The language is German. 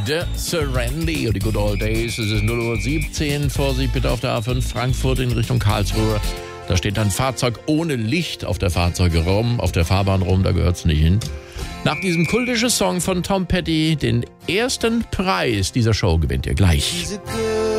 The Serenity und die Good Old Days. Es ist 0:17 Uhr. Vorsicht bitte auf der A5 Frankfurt in Richtung Karlsruhe. Da steht ein Fahrzeug ohne Licht auf der auf der Fahrbahn rum, da gehört es nicht hin. Nach diesem kultischen Song von Tom Petty, den ersten Preis dieser Show gewinnt ihr gleich.